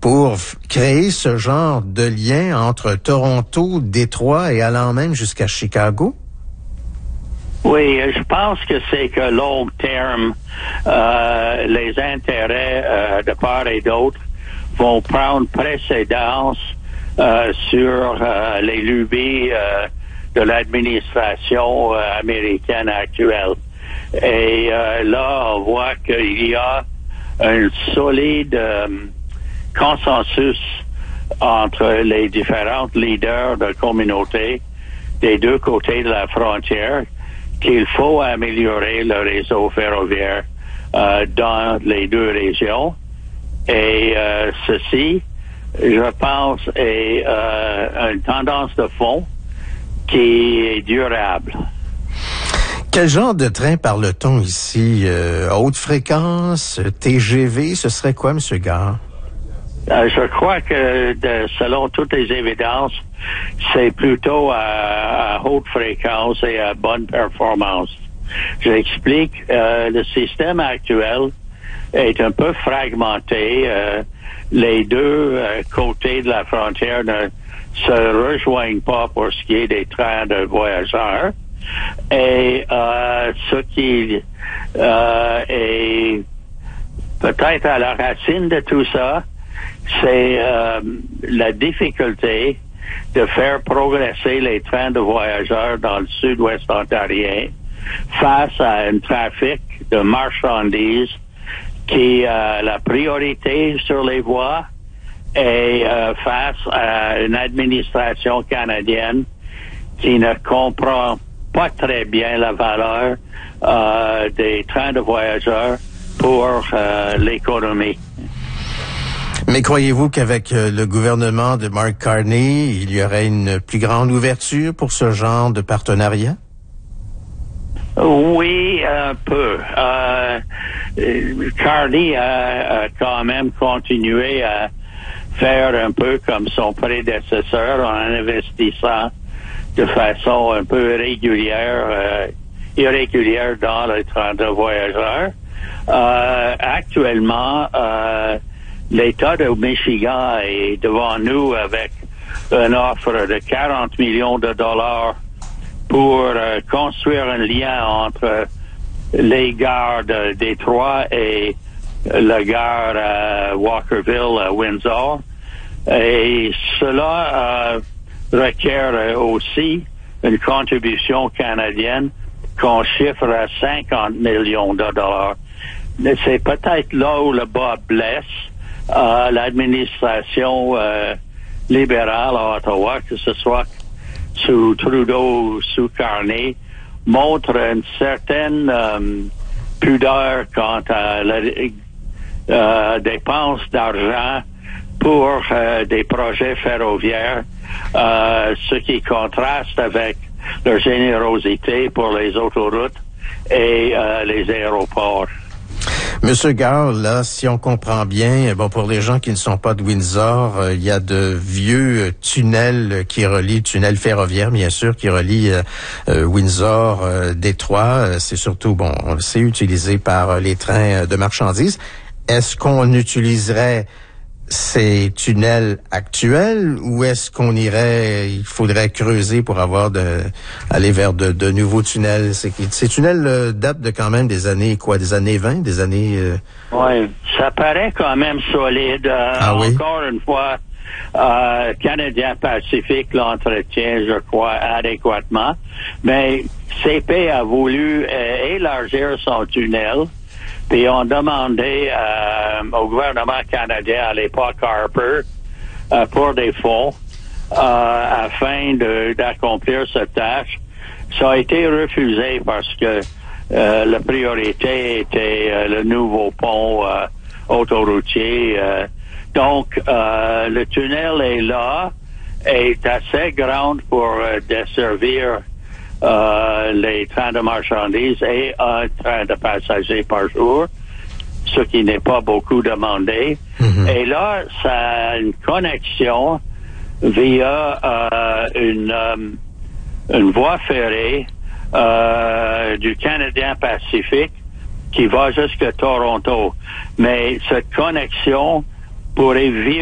pour créer ce genre de lien entre Toronto, Détroit et allant même jusqu'à Chicago? Oui, je pense que c'est que long terme, les intérêts de part et d'autre vont prendre précédence sur les lubies de l'administration américaine actuelle. Et là, on voit qu'il y a un solide consensus entre les différents leaders de communauté des deux côtés de la frontière qu'il faut améliorer le réseau ferroviaire dans les deux régions. Et ceci, je pense, est une tendance de fond qui est durable. Quel genre de train parle-t-on ici? Haute fréquence, TGV, ce serait quoi, M. Gare? Je crois que, selon toutes les évidences, c'est plutôt à haute fréquence et à bonne performance. J'explique, le système actuel est un peu fragmenté. Les deux côtés de la frontière ne se rejoignent pas pour ce qui est des trains de voyageurs. Et ce qui est peut-être à la racine de tout ça, c'est la difficulté de faire progresser les trains de voyageurs dans le sud-ouest ontarien face à un trafic de marchandises qui a la priorité sur les voies et face à une administration canadienne qui ne comprend pas très bien la valeur des trains de voyageurs pour l'économie. Mais croyez-vous qu'avec le gouvernement de Mark Carney, il y aurait une plus grande ouverture pour ce genre de partenariat? Oui, un peu. Carney a quand même continué à faire un peu comme son prédécesseur en investissant de façon un peu irrégulière dans le train de voyageurs. Actuellement, l'État de Michigan est devant nous avec une offre de 40 millions de dollars pour construire un lien entre les gares de Détroit et la gare Walkerville, Windsor. Et cela requiert aussi une contribution canadienne qu'on chiffre à 50 millions de dollars. C'est peut-être là où le bas blesse. L'administration libérale à Ottawa, que ce soit sous Trudeau ou sous Carney, montre une certaine pudeur quant à la dépense d'argent pour des projets ferroviaires, ce qui contraste avec leur générosité pour les autoroutes et les aéroports. Monsieur Gare, là, si on comprend bien, bon, pour les gens qui ne sont pas de Windsor, il y a de vieux tunnels tunnels ferroviaires, bien sûr, qui relient Windsor, Détroit. C'est surtout, bon, on le sait, utilisé par les trains de marchandises. Est-ce qu'on utiliserait ces tunnels actuels ou est-ce il faudrait creuser pour aller vers de nouveaux tunnels? Ces tunnels datent de quand même des années 20, des années... Oui, ça paraît quand même solide. Oui? Encore une fois, Canadien Pacifique l'entretient, je crois, adéquatement. Mais CP a voulu élargir son tunnel. Puis on demandait au gouvernement canadien à l'époque Harper pour des fonds afin d'accomplir cette tâche. Ça a été refusé parce que la priorité était le nouveau pont autoroutier. Donc le tunnel est là, est assez grand pour desservir les trains de marchandises et un train de passagers par jour, ce qui n'est pas beaucoup demandé. Mm-hmm. Et là, ça a une connexion via une voie ferrée du Canadien Pacifique qui va jusqu'à Toronto. Mais cette connexion pourrait